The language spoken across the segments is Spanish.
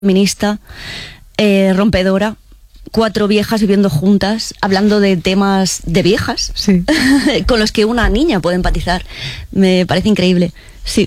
feminista, rompedora, 4 viejas viviendo juntas, hablando de temas de viejas, sí. con los que una niña puede empatizar. Me parece increíble, sí.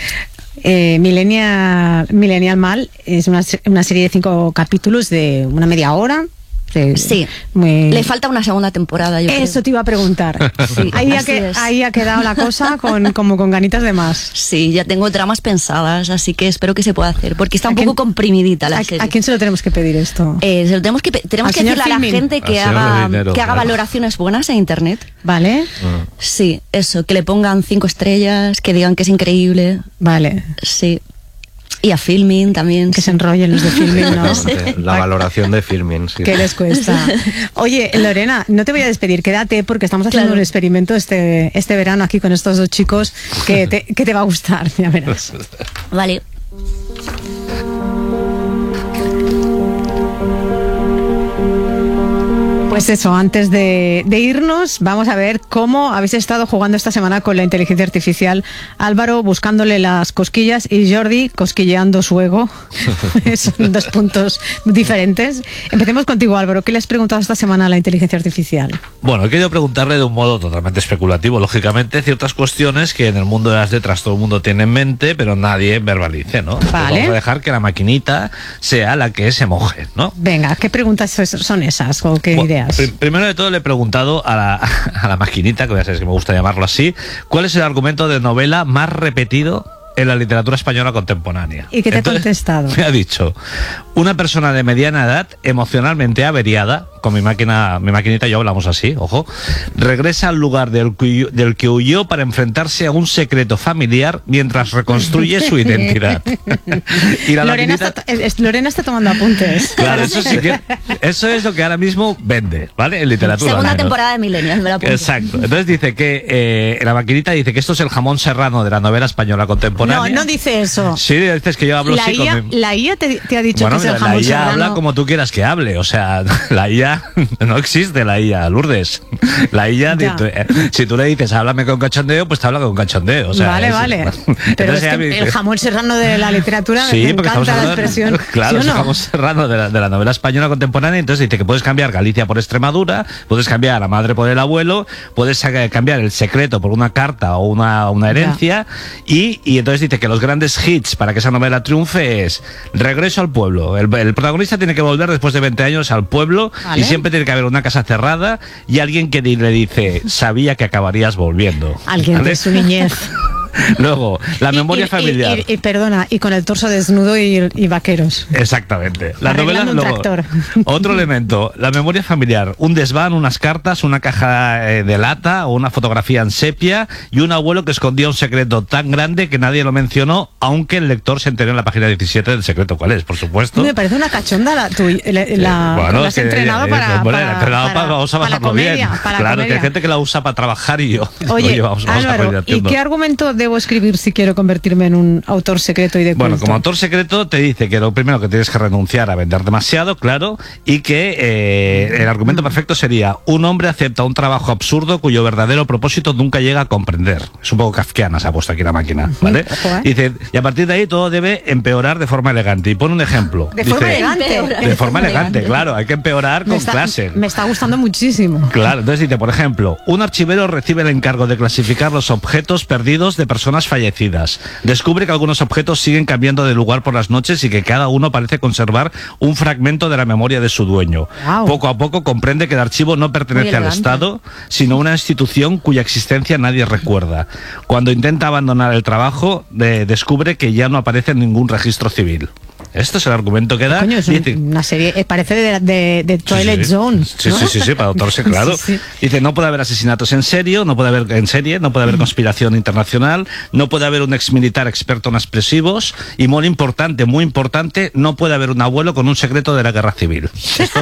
Millennial Mal es una serie de 5 capítulos de una media hora. Sí, le falta una segunda temporada, yo Eso creo. te iba a preguntar. Sí, ahí ha quedado la cosa como con ganitas de más. Sí, ya tengo tramas pensadas, así que espero que se pueda hacer, porque está un poco comprimidita la serie. ¿A quién se lo tenemos que pedir esto? Se lo tenemos que decirle a la gente que haga valoraciones buenas en internet. ¿Vale? Sí, eso, que le pongan 5 estrellas, que digan que es increíble. Vale. Sí. Y a Filmin también. Que se enrollen los de Filmin, ¿no? La valoración de Filmin, sí. ¿Qué les cuesta? Oye, Lorena, no te voy a despedir, quédate porque estamos haciendo un experimento este verano aquí con estos 2 chicos que te va a gustar, ya verás. Vale. Pues eso, antes de irnos, vamos a ver cómo habéis estado jugando esta semana con la inteligencia artificial. Álvaro buscándole las cosquillas y Jordi cosquilleando su ego. Son 2 puntos diferentes. Empecemos contigo, Álvaro. ¿Qué le has preguntado esta semana a la inteligencia artificial? Bueno, he querido preguntarle de un modo totalmente especulativo, lógicamente, ciertas cuestiones que en el mundo de las letras todo el mundo tiene en mente, pero nadie verbalice, ¿no? Vale. Vamos a dejar que la maquinita sea la que se moje, ¿no? Venga, ¿qué preguntas son esas o qué ideas? Primero de todo le he preguntado a la maquinita, que ya sabes que me gusta llamarlo así, ¿cuál es el argumento de novela más repetido en la literatura española contemporánea? ¿Y qué te ha contestado? Me ha dicho, una persona de mediana edad, emocionalmente averiada, con mi maquinita y yo hablamos así, ojo, regresa al lugar del que huyó para enfrentarse a un secreto familiar mientras reconstruye su identidad. Y la Lorena está tomando apuntes. Claro, eso es lo que ahora mismo vende, ¿vale? En literatura. Segunda temporada de Millennials, me la apunto. Exacto. Entonces dice que la maquinita dice que esto es el jamón serrano de la novela española contemporánea. No dice eso. Sí, dices que yo hablo así con la IA te ha dicho bueno, que es el jamón la IA serrano. habla como tú quieras que hable. O sea, la IA no existe, la IA, Lourdes. La IA, si tú le dices háblame con cachondeo, pues te habla con cachondeo. O sea, vale. Pero es que el jamón serrano de la literatura, sí, me encanta la expresión. Claro, ¿sí o no? es el jamón serrano de la novela española contemporánea. Entonces dice que puedes cambiar Galicia por Extremadura, puedes cambiar a la madre por el abuelo, puedes cambiar El secreto por una carta o una herencia. Y entonces dice que los grandes hits para que esa novela triunfe es Regreso al pueblo. El protagonista tiene que volver después de 20 años al pueblo, ¿vale? Y siempre tiene que haber una casa cerrada y alguien que le dice, sabía que acabarías volviendo. Alguien, ¿vale? De su niñez. Luego, la memoria familiar. Perdona, y con el torso desnudo y vaqueros. Exactamente. La novela, un luego, tractor. Otro elemento, la memoria familiar. Un desván, unas cartas, una caja de lata o una fotografía en sepia y un abuelo que escondía un secreto tan grande que nadie lo mencionó, aunque el lector se enteró en la página 17 del secreto. ¿Cuál es? Por supuesto. Me parece una cachonda bueno, la has entrenado vamos a bajarlo bien. Claro, que hay gente que la usa para trabajar y yo. Oye, Álvaro, ¿y qué argumento debo escribir si quiero convertirme en un autor secreto y de culto? Bueno, como autor secreto te dice que lo primero que tienes que renunciar a vender demasiado, claro, y que el argumento perfecto sería un hombre acepta un trabajo absurdo cuyo verdadero propósito nunca llega a comprender. Es un poco kafkiana, se ha puesto aquí la máquina, ¿vale? Dice, y a partir de ahí todo debe empeorar de forma elegante. Y pone un ejemplo. De forma elegante, claro, hay que empeorar con clase. Me está gustando muchísimo. Claro, entonces dice, por ejemplo, un archivero recibe el encargo de clasificar los objetos perdidos de personas fallecidas. Descubre que algunos objetos siguen cambiando de lugar por las noches y que cada uno parece conservar un fragmento de la memoria de su dueño. Wow. Poco a poco comprende que el archivo no pertenece al Estado, sino a una institución cuya existencia nadie recuerda. Cuando intenta abandonar el trabajo, descubre que ya no aparece en ningún registro civil. Esto es el argumento que da. Coño, es una serie, parece de Twilight Zone, ¿no? Sí, para autor secreto. Sí. Dice, no puede haber asesinatos en serie, no puede haber conspiración internacional, no puede haber un exmilitar experto en explosivos y muy importante, no puede haber un abuelo con un secreto de la guerra civil. Esto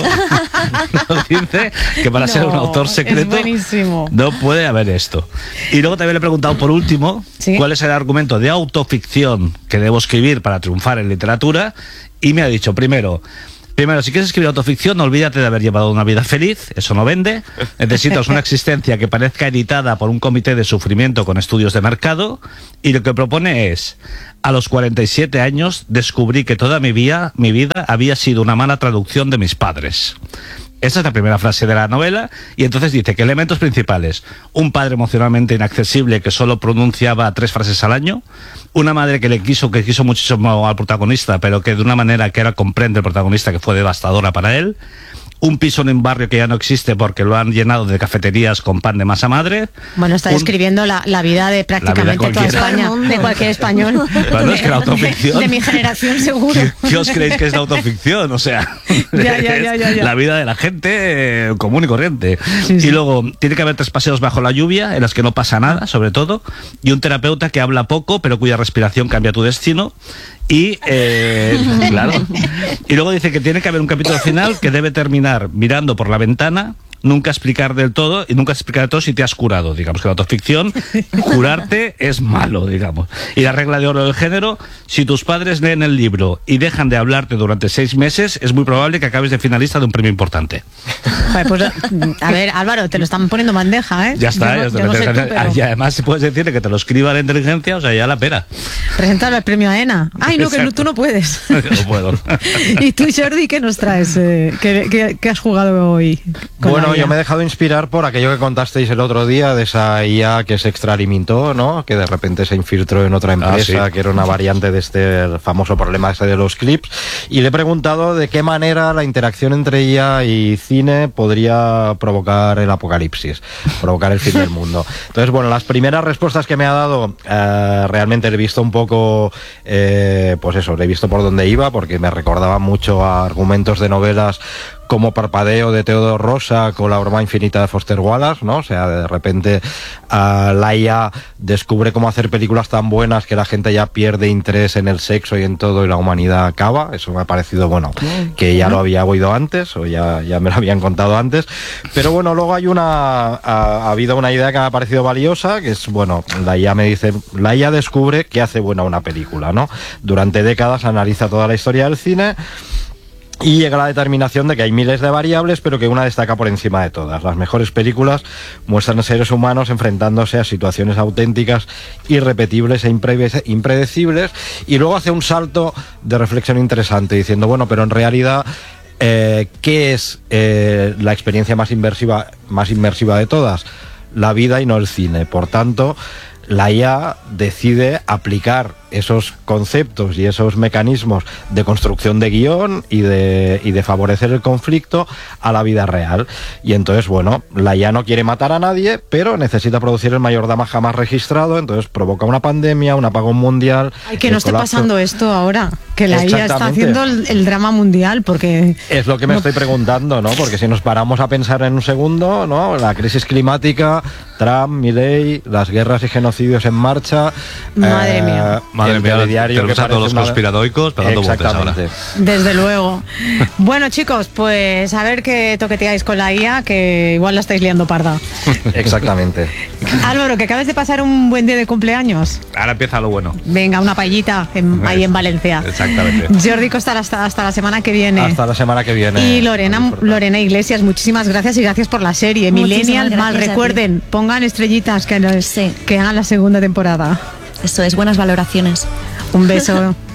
nos dice que para ser un autor secreto no puede haber esto. Y luego también le he preguntado por último, ¿cuál es el argumento de autoficción que debo escribir para triunfar en literatura? Y me ha dicho, primero, Primero, si quieres escribir autoficción, olvídate de haber llevado una vida feliz, eso no vende. Necesitas una existencia que parezca editada por un comité de sufrimiento con estudios de mercado, y lo que propone es: a los 47 años descubrí que toda mi vida había sido una mala traducción de mis padres. Esa es la primera frase de la novela, y entonces dice que elementos principales: un padre emocionalmente inaccesible que solo pronunciaba 3 frases al año, una madre que quiso muchísimo al protagonista, pero que de una manera que ahora comprende el protagonista que fue devastadora para él, un piso en un barrio que ya no existe porque lo han llenado de cafeterías con pan de masa madre. Bueno, está describiendo la vida de prácticamente toda España, de cualquier español. Bueno, es que la autoficción... De mi generación, seguro. ¿Qué os creéis que es la autoficción? O sea, ya. la vida de la gente común y corriente. Sí. Y luego, tiene que haber 3 paseos bajo la lluvia, en los que no pasa nada, sobre todo, y un terapeuta que habla poco, pero cuya respiración cambia tu destino. Y claro. Y luego dice que tiene que haber un capítulo final que debe terminar mirando por la ventana, nunca explicar del todo, y nunca explicar del todo si te has curado. Digamos que la autoficción, curarte es malo, digamos. Y la regla de oro del género: si tus padres leen el libro y dejan de hablarte durante 6 meses, es muy probable que acabes de finalista de un premio importante. Pues, a ver, Álvaro, te lo están poniendo en bandeja, ¿eh? Ya está, yo no sé tú, pero... Y además puedes decirle que te lo escriba la inteligencia, o sea, ya la pena. Presentarlo al premio AENA. Ay, no, que tú no puedes. No puedo. ¿Y tú, Jordi, qué nos traes? ¿Qué has jugado hoy? Bueno, yo me he dejado inspirar por aquello que contasteis el otro día, de esa IA que se extralimitó, ¿no? Que de repente se infiltró en otra empresa, sí, que era una variante de el famoso problema ese de los clips. Y le he preguntado de qué manera la interacción entre IA y cine podría provocar el apocalipsis, provocar el fin del mundo. Entonces, bueno, las primeras respuestas que me ha dado, realmente le he visto un poco, pues eso, le he visto por dónde iba, porque me recordaba mucho a argumentos de novelas como Parpadeo de Teodoro Rosa, con La broma infinita de Foster Wallace, ¿no? O sea, de repente la IA descubre cómo hacer películas tan buenas que la gente ya pierde interés en el sexo y en todo, y la humanidad acaba. Eso me ha parecido, bueno, que ya lo había oído antes, o ya me lo habían contado antes. Pero bueno, luego hay ha habido una idea que me ha parecido valiosa, que es, bueno, la IA descubre qué hace buena una película, ¿no? Durante décadas analiza toda la historia del cine y llega a la determinación de que hay miles de variables, pero que una destaca por encima de todas. Las mejores películas muestran a seres humanos enfrentándose a situaciones auténticas, irrepetibles e impredecibles, y luego hace un salto de reflexión interesante, diciendo, bueno, pero en realidad, ¿qué es la experiencia más inmersiva de todas? La vida y no el cine. Por tanto, la IA decide aplicar esos conceptos y esos mecanismos de construcción de guión y de favorecer el conflicto a la vida real. Y entonces, bueno, la IA no quiere matar a nadie, pero necesita producir el mayor drama jamás registrado, entonces provoca una pandemia, un apagón mundial. Ay, que no esté pasando esto ahora, que la IA está haciendo el drama mundial, porque... Es lo que me estoy preguntando, ¿no? Porque si nos paramos a pensar en un segundo, ¿no? La crisis climática, Trump, Milei, las guerras y genocidios en marcha... Madre mía. Madre mía, tenemos a todos los conspiranoicos pegando botes ahora. Desde luego. Bueno, chicos, pues a ver qué toqueteáis con la IA, que igual la estáis liando parda. Exactamente. Álvaro, que acabes de pasar un buen día de cumpleaños. Ahora empieza lo bueno. Venga, una paellita ahí en Valencia. Exactamente. Jordi Costa, hasta la semana que viene. Hasta la semana que viene. Y Lorena Iglesias, muchísimas gracias y gracias por la serie. Millennial Mal, recuerden, pongan estrellitas que hagan la segunda temporada. Eso es, buenas valoraciones. Un beso.